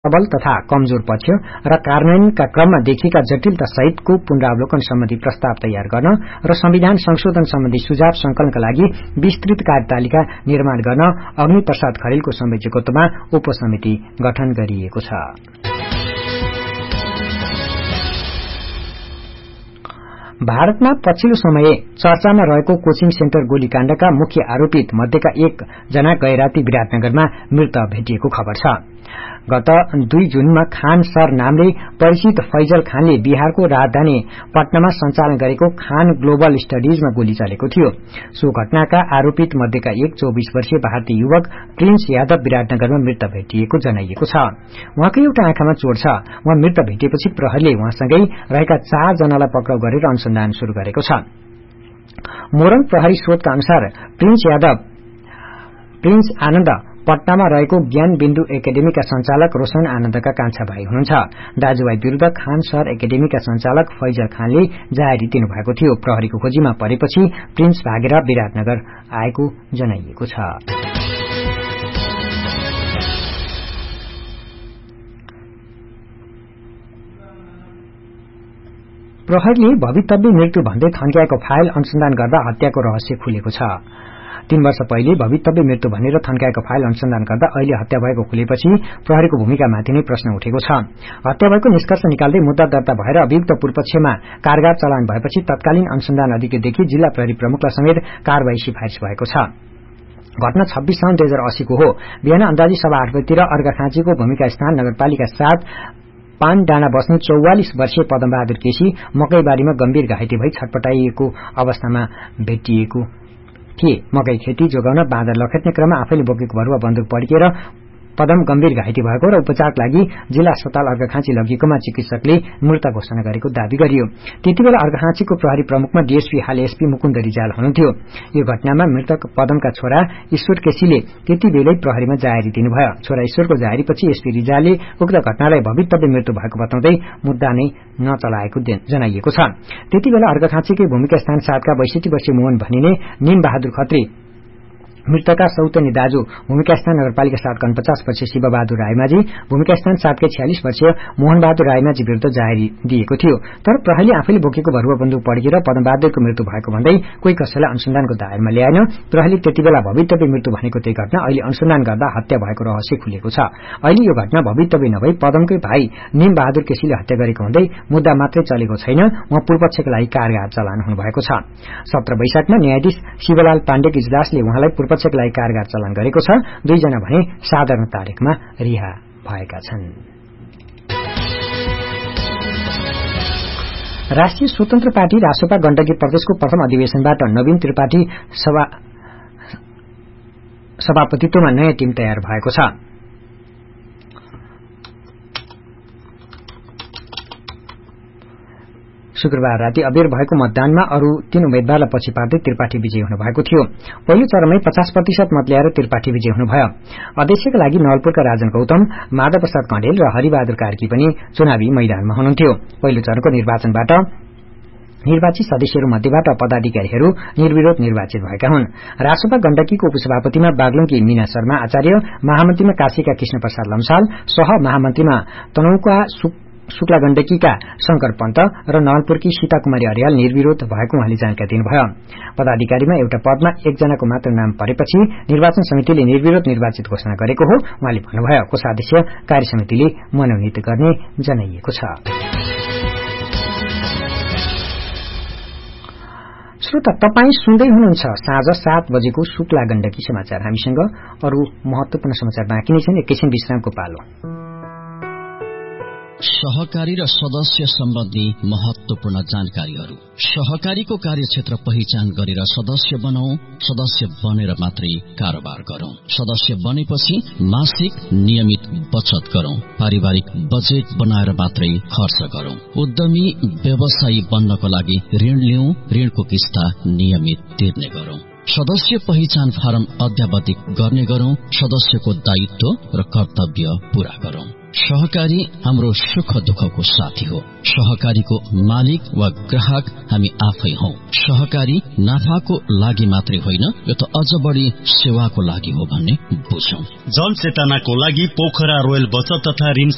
सबल तथा कमजोर पक्ष र कार्यान्वयनका क्रममा देखिएका जटिलता सहितको पुनरावलोकन सम्बन्धी प्रस्ताव तयार गर्न र संविधान संशोधन सम्बन्धी सुझाव संकलनका लागि विस्तृत कार्यतालिका निर्माण गर्न अग्नि प्रसाद खरेलको संयोजकत्वमा उपसमिति गठन गरिएको छ। भारतमा पछिल्लो समय चर्चामा रहेको कोचिङ सेन्टर गोलीकाण्डका मुख्य आरोपित मध्येका एक जना गैराती विराटनगरमा मृत भेटिएको खबर छ। गत 2 जुनमा खान सर नामले परिचित फैजल खानले बिहारको राजधानी पटनामा सञ्चालन गरेको खान ग्लोबल स्टडीजमा गोली चलेको थियो। सो घटनाका आरोपित मध्येका एक 24 वर्षीय भारतीय युवक प्रिन्स यादव विराटनगरमा मृत भेटिएको जनाइएको छ। उहाँको एउटा आँखामा चोट छ। उहाँ मृत भेटिएपछि प्रहरीले उहाँसँगै रहेका 4 जनालाई पक्राउ गरेर अनुसन्धान शुरू गरेको छ। मोरङ प्रहरी स्रोतका अनुसार प्रिन्स आनन्द पटनामा रहेको ज्ञान बिन्दु एकाडेमीका संचालक रोशन आनन्दका कान्छा भाइ हुनुहुन्छ। दाजुभाइ विरूद्ध खान सर एकाडेमीका संचालक फैजल खानले जाहेरी दिनुभएको थियो। प्रहरीको खोजीमा परेपछि प्रिन्स भागेर विराटनगर आएको जनाइएको छ। प्रहरीले भवितव्य मृत्यु भन्दै थन्क्याएको फाइल अनुसन्धान गर्दा हत्याको रहस्य खुलेको छ। 3 वर्ष पहिले भवितव्य मृत्यु भनेर थन्क्याएको फाइल अनुसन्धान गर्दा अहिले हत्या भएको खुलेपछि प्रहरीको भूमिकामाथि नै प्रश्न उठेको छ। हत्या भएको निष्कर्ष निकाल्दै मुद्दा दर्ता भएर अभियुक्त पूर्वपक्षमा कारवाही चलान भएपछि तत्कालीन अनुसन्धान अधिकारीदेखि जिल्ला प्रहरी प्रमुखलाई समेत कारवाही सिफारिश भएको छ। घटना 26 साउन 2080 को हो। बिहान अन्दाजी 8:15 बजेतिर अर्घाखाँचीको भूमिका स्थान नगरपालिका 7 पान डाँडा बस्ने 44 वर्षीय पदमबहादुर केसी मकैबारीमा गम्भीर घाइते भई छटपटाइएको अवस्थामा भेटिएको थिए। मकै खेती जोगाउन बाँदर लखेट्ने क्रममा आफैले बोकेको भरुवा बन्दुक पड्किएर पदम गम्भीर घाइते भएको र उपचारका लागि जिल्ला अस्पताल अर्घाखाँची लगिएकोमा चिकित्सकले मृत घोषणा गरेको दावी गरियो। त्यतिबेला अर्घाखाँचीको प्रहरी प्रमुखमा डीएसपी हाल एसपी मुकुन्द रिजाल हुनुहुन्थ्यो। यो घटनामा मृतक पदमका छोरा ईश्वर केसीले त्यतिबेलै प्रहरीमा जाहेरी दिनुभयो। छोरा ईश्वरको जाहेरीपछि एसपी रिजालले उक्त घटनालाई भवितव्य मृत्यु भएको बताउँदै मुद्दा नै नचलाएको जनाइएको छ। त्यतिबेला अर्घाखाँचीकै भूमिका स्थान 7 का 62 वर्षीय मोहन भनिने नीम बहादुर खत्री मृतकका सौतनी दाजु भूमिका स्थान नगरपालिका 7 का 49 वर्षीय शिवबहादुर रायमाझी भूमिका स्थान 7 के 46 वर्षीय मोहनबहादुर रायमाझी विरूद्ध जाहेरी दिएको थियो। तर प्रहरीले आफैले बोकेको भरुवा बन्दुक पड्किएर पदमबहादुरको मृत्यु भएको भन्दै कोही कसैलाई अनुसन्धानको दायरामा ल्याएन। प्रहरीले त्यतिबेला भवितव्य मृत्यु भनेको त्यही घटना अहिले अनुसन्धान गर्दा हत्या भएको रहस्य खुलेको छ। अहिले यो घटना भवितव्य नभई पदमकै भाइ नीम बहादुर केसीले हत्या गरेको भन्दै मुद्दा मात्रै चलेको छैन। उहाँ पूर्वपक्षका लागि कारवाही चलान हुनुभएको छ। 17 वैशाखमा न्यायाधीश शिवलाल पाण्डेको इजलासले उहाँलाई पूर्वपक्षका लागि कारवाही चलान गरेको छ। 2 जना भने साधारण तारिखमा रिहा भएका छन्। राष्ट्रिय स्वतन्त्र पार्टी रासोपा गण्डकी प्रदेशको प्रथम अधिवेशनबाट नवीन त्रिपाठी सभापतित्वमा नयाँ टिम तयार भएको छ। शुक्रबार राति अबेर भएको मतदानमा अरू 3 उम्मेद्वारलाई पछि पार्दै त्रिपाठी विजयी हुनुभएको थियो। पहिलो चरणमै 50% मत ल्याएर त्रिपाठी विजयी हुनुभयो। अध्यक्षका लागि नवलपुरका राजन गौतम, माधव प्रसाद कण्डेल र हरिबहादुर कार्की पनि चुनावी मैदानमा हुनुहुन्थ्यो। पहिलो चरणको निर्वाचनबाट निर्वाचित सदस्यहरू मध्येबाट पदाधिकारीहरू निर्विरोध निर्वाचित भएका हुन्। रासोपा गण्डकीको उपसभापतिमा बागलुङकी मीना शर्मा आचार्य, महामन्त्रीमा काशीका कृष्ण प्रसाद लम्साल, सह महामन्त्रीमा तनहुका शुक्ला गण्डकीका शंकर पन्त र नवलपुरकी सीता कुमारी अर्याल निर्विरोध भएको उहाँले जानकारी दिनुभयो। पदाधिकारीमा एउटा पदमा 1 जनाको मात्र नाम परेपछि निर्वाचन समितिले निर्विरोध निर्वाचित घोषणा गरेको हो। उहाँले भन्नुभयो कोषाध्यक्ष कार्यसमितिले मनोनित गर्ने जनाइएको छ। श्रोता तपाई सुन्दै हुनुहुन्छ साँझ 7 बजेको शुक्ला गण्डकी समाचार। हामीसँग अरू महत्वपूर्ण समाचार बाँकी नै छन्। एकैछिन विश्रामको पालो। सहकारी र सदस्य सम्बन्धी महत्वपूर्ण जानकारीहरू। सहकारीको कार्यक्षेत्र पहिचान गरेर सदस्य बनाऊ। सदस्य बनेर मात्रै कारोबार गरौं। सदस्य बनेपछि मासिक नियमित बचत गरौं। पारिवारिक बजेट बनाएर मात्रै खर्च गरौं। उद्यमी व्यवसायी बन्नको लागि ऋण लिऊ। ऋणको किस्ता नियमित तिर्ने गरौं। सदस्य पहिचान फारम अध्यावधिक गर्ने गरौं। सदस्यको दायित्व र कर्तव्य पूरा गरौं। सहकारी हाम्रो सुख दुःखको साथी हो। सहकारीको मालिक वा ग्राहक हामी आफै हौ। सहकारी नाफाको लागि मात्रै होइन, यो त अझ बढी सेवाको लागि हो भन्ने बुझौं। जनचेतनाको लागि पोखरा रोयल बचत तथा ऋण